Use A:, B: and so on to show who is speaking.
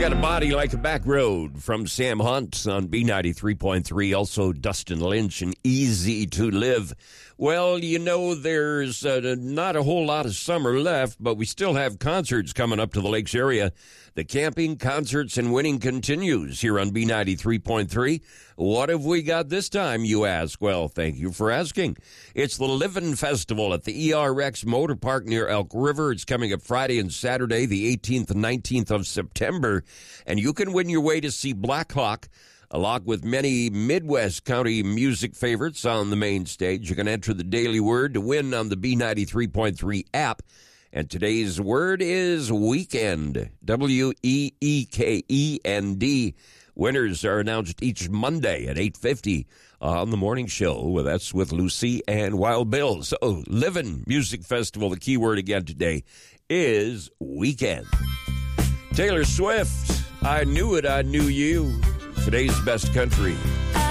A: Got a Body Like a Back Road from Sam Hunt on B93.3. Also, Dustin Lynch and Easy to Live. Well, you know, there's not a whole lot of summer left, but we still have concerts coming up to the Lakes area. The camping, concerts, and winning continues here on B93.3. What have we got this time, you ask? Well, thank you for asking. It's the Livin' Festival at the ERX Motor Park near Elk River. It's coming up Friday and Saturday, the 18th and 19th of September. And you can win your way to see Black Hawk, along with many Midwest County music favorites on the main stage. You can enter the Daily Word to win on the B93.3 app. And today's word is weekend, W-E-E-K-E-N-D. Winners are announced each Monday at 8:50 on the morning show. Well, that's with Lucy and Wild Bill. So, Livin' Music Festival, the key word again today is weekend. Taylor Swift, I Knew It, I Knew You. Today's best country.